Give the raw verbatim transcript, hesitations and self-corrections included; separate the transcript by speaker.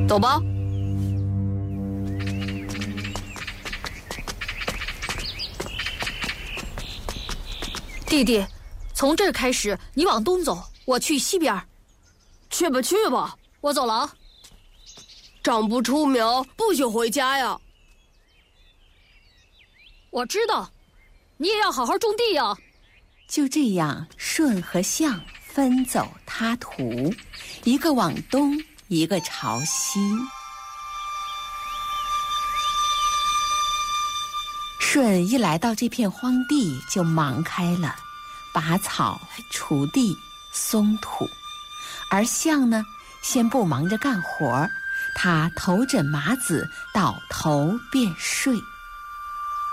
Speaker 1: 走吧。弟弟，从这儿开始，你往东走，我去西边。
Speaker 2: 去吧去吧，
Speaker 1: 我走了啊。
Speaker 2: 长不出苗，不许回家呀。
Speaker 1: 我知道，你也要好好种地呀。
Speaker 3: 就这样，舜和象分走他途，一个往东，一个朝西。舜一来到这片荒地，就忙开了，拔草、锄地、松土；而象呢，先不忙着干活，他头枕马子，倒头便睡。